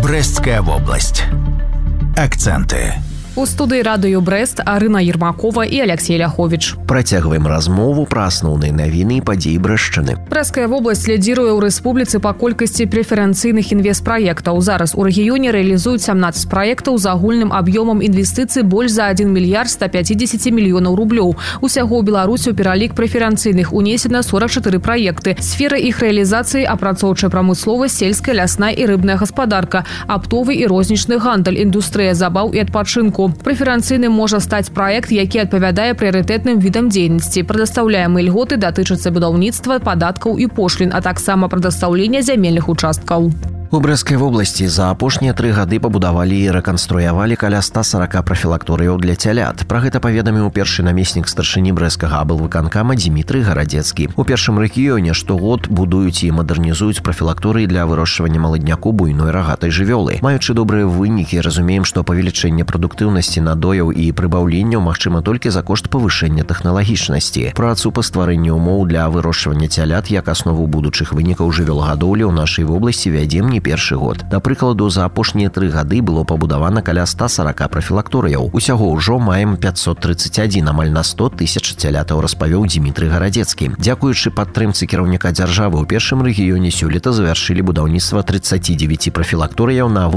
Брестская область. Акценты. У студыі радыё Брэст Арына Ермакова і Алексей Ляхович. Працягваем размову пра асноўныя навіны і падзеі Брэшчыны. Брэсцкая вобласць лідзіруе ў рэспубліцы па колькасці прэферэнцыйных інвестпраектаў. Зараз у рэгіёне рэалізуюць 17 праектаў з агульным аб'ёмам інвестыцый больш за 1 мільярд 150 мільёнаў рублёў. Усяго ў Беларусі ў пералік прэферэнцыйных унесена 44 праекты. Сферы іх рэалізацыі апрацоўчая прамысловасць, сельская, лясная і рыбная гаспадарка, аптовы і рознічны гандаль, індустрыя забаў і адпачынку. Прэферэнцыйным можа стаць праект, які адпавядае прыярытэтным відам дзейнасці. Прадастаўляемыя льготы датычацца будаўніцтва, падаткаў і пошлін, а таксама прадастаўлення зямельных участкаў. У Брэсцкай вобласці за апошнія 3 гады пабудавалі і рэканструявалі каля 140 прафілакторыяў для цялят. Пра гэта паведаміў першы намеснік старшыні брэсцкага аблвыканкама Дмітрый Гарадзецкі. У першым рэгіёне штогод будуюць і мадэрнізуюць прафілакторыі для вырошчвання маладняку буйной рагатай жывёлы. Маючы добрыя вынікі, разумеем, што павелічэнне прадуктыўнасці надояў і прыбаўленняў магчыма толькі за кошт павышэння тэхналагічнасці. Працу па стварэнні ўмоў для вырошчвання цялят як аснову будучых вынікаў жывёлагадоўлі ў нашай вобласці вядзем не першы год. Да прыкладу, за апошнія 3 гады было пабудавана каля 140 прафілакторыяў. Усяго ўжо маем 531, амаль на 100 тысяч цялятаў, распавёў Дмітрый Гарадзецкі. Дзякуючы падтрымцы кіраўніка дзяржавы ў першым рэгіёне сёлета завяршылі будаўніцтва 39 прафілакторыяў на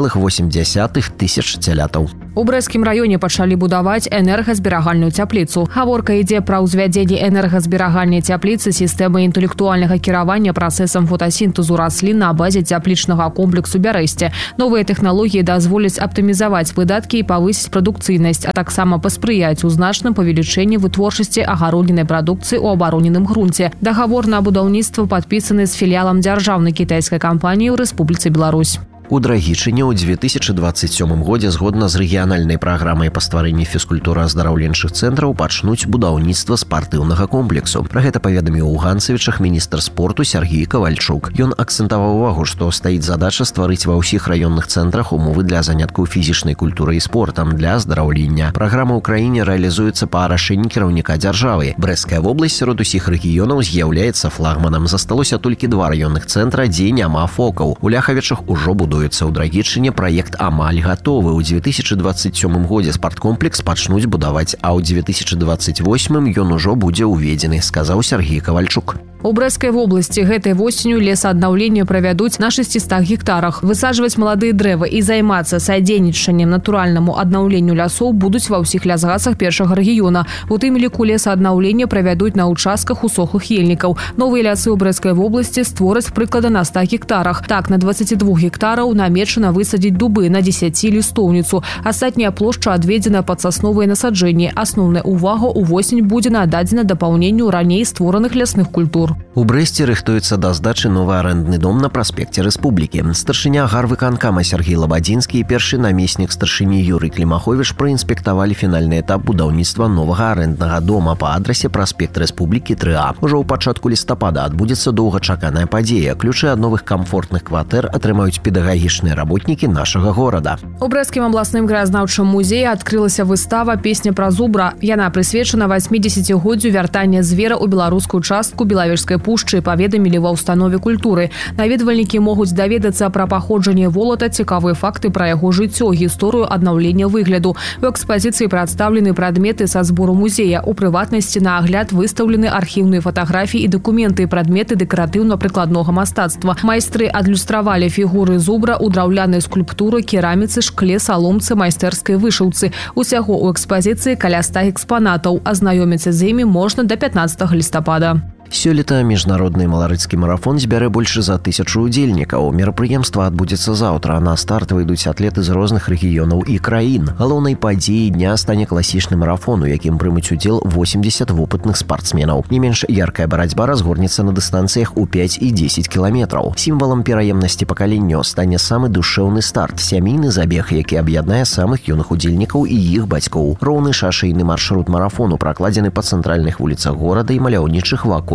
8,8 тысяч цялятаў. У Брэсцкім раёне пачалі будаваць энергазберагальную цяпліцу. Гаворка ідзе пра ўзвядзенне энергазберагальнай цяпліцы сістэмы інтэлектуальнага кіравання працэсам фотасінтэзу раслін на базе цяплічнага комплексу Бярэсце. Новыя тэхналогіі дазволяць аптымізаваць выдаткі і павысіць прадукцыйнасць, а таксама паспрыяць у значным павелічэнні вытворчасці агароднінай прадукцыі ў абароненым грунце. Дагавор на будаўніцтва падпісаны з філіялам дзяржаўнай кітайскай кампаніі ў Рэспубліцы Беларусь. У Драгічыне ў 2027 годзе згодна з рэгіянальнай праграмай па стварэнні фізкультура-аздараўленчых цэнтраў пачнуць будаўніцтва спартыўнага комплексу. Пра гэта паведаміў у Ганцавічах міністр спорту Сергій Кавальчук. Ён акцэнтаваў увагу, што стаіць задача стварыць ва ўсіх раённых цэнтрах умовы для заняткаў фізічнай культурай і спортам для аздараўлення. Праграма ў краіне рэалізуецца па рашэнні кіраўніка дзяржавы. Брэсцкая вобласць сярод усіх рэгіёнаў з'яўляецца флагманам. Засталося толькі 2 раённых цэнтра, дзе няма фокаў. У Ляхавічах ужо будуецца. У Драгічыне праект амаль гатовы. У 2027 годзе спарткомплекс пачнуць будаваць, а ў 2028 ён ужо будзе ўведзены, сказаў Сергій Кавальчук. У Брэсцкай вобласці гэтай восенню лесааднаўленне правядуць на 600 гектарах. Высаджваць маладыя дрэвы і займацца садзейнічаннем натуральнаму аднаўленню лясоў будуць ва ўсіх лясгасах першага рэгіёна. У тым ліку лесааднаўленне правядуць на ўчастках усохлых ельнікаў. Новыя лясы ў Брэсцкай вобласці створаць прыклада на 100 гектарах. Так, на 22 гектараў намечана высадзіць дубы, на 10 лістоўніцу. Астатняя плошча адведзена пад сасновыя насаджэнні. Асноўная ўвага ўвосень будзе нададзена дапаўненню раней створаных лясных культур. У Брэсце рыхтуецца да здачы новы арэндны дом на праспекце Рэспублікі. Старшыня гарвыканкама Сергій Лабадзінскі і першы намеснік старшыні Юрый Клімаховіч праінспектавалі фінальны этап будаўніцтва новага арэнднага дома па адрасе праспект Рэспублікі 3А. Ужо ў пачатку лістапада адбудзецца доўгачаканая падзея. Ключы ад новых камфортных кватэр атрымаюць педагагічныя работнікі нашага горада. У Брэсцкім абласным краязнаўчым музеі адкрылася выстава «Песня пра зубра». Яна прысвечана 80-годдзю вяртання звера ў беларускую частку Белавежскай пушчы, паведамілі ва ўстанове культуры. Наведвальнікі могуць даведацца пра паходжанне волата, цікавыя факты пра яго жыццё, гісторыю аднаўлення выгляду. У экспазіцыі прадстаўлены прадметы са збору музея. У прыватнасці на агляд выстаўлены архіўныя фатаграфіі і дакументы, прадметы дэкаратыўна-прыкладнога мастацтва. Майстры адлюстравалі фігуры зубра ў драўлянай скульптуры, кераміцы, шкле, саломцы, майстэрскай вышыўцы. Усяго ў экспазіцыі каля 100 экспанатаў. Азнаёміцца з імі можна да 15 лістапада. Сёлета міжнародны маларыцкі марафон збярэ больш за 1000 удзельнікаў. Мерапрыемства адбудзецца заўтра. На старт выйдуць атлеты з розных рэгіёнаў і краін. Галоўнай падзеяй дня стане класічны марафон, у якім прымуць удзел 80 вопытных спартсменаў. Не менш яркая барацьба разгорнецца на дыстанцыях у 5 і 10 кіламетраў. Сімвалам пераемнасці пакаленняў стане самы душэўны старт, сямейны забег, які аб'яднае самых юных удзельнікаў і іх бацькоў. Роўны шашэйны маршрут марафону пракладзены па цэнтральных вуліцах горада і маляўнічых ваколіцах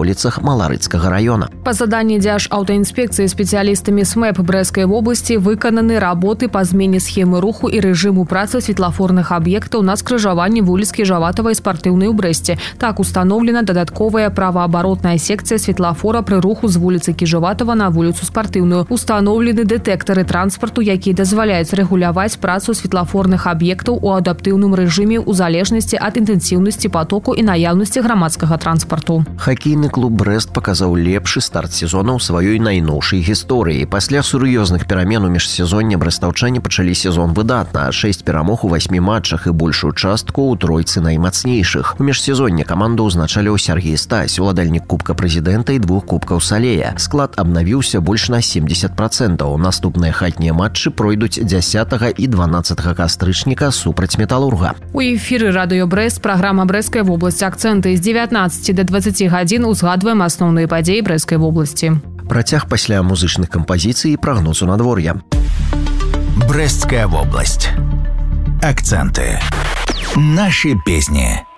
вуліцах Маларыцкага района. Па заданні Дзяржаўтаінспекцыі спецыялістамі СМЭП Брэсцкай вобласці выкананы работы па змене схемы руху і рэжыму працы светлафорных аб'ектаў на скрыжаванні вуліц Кіжаватава і Спартыўнай у Брэсце. Так установлена дадатковая праваабаротная секцыя светлафора пры руху з вуліцы Кіжаватава на вуліцу Спартыўную. Установлены дэтэктары транспарту, якія дазваляюць рэгуляваць працу светлафорных аб'ектаў у адаптыўным рэжыме ў залежнасці ад інтэнсіўнасці потоку і наяўнасці грамадскага транспарту. Хакейны клуб Брэст паказаў лепшы старт сезона ў сваёй найноўшай гісторыі. Пасля сур'ёзных перамен у міжсезонне брэстаўчане пачалі сезон выдатна. 6 перамог у 8 матчах і большую частку ў тройцы наймацнейшых. У міжсезонне каманду ўзначаліў Сергей Стась, уладальнік Кубка прэзідэнта і 2 кубкаў Салея. Склад абнавіўся больш на 70%. Наступныя хатнія матчы пройдуць 10 і 12 кастрычніка супраць Металурга. У эфіры радыё Брэст праграма Брэсцкай вобласці «Акцэнты» з 19 до 20 гадзін узгадваем асноўныя падзеі Брэсцкай вобласці. Працяг пасля музычных кампазіцый і прагнозу надвор'я. Брэсцкая вобласць. Акценты. Наши песни.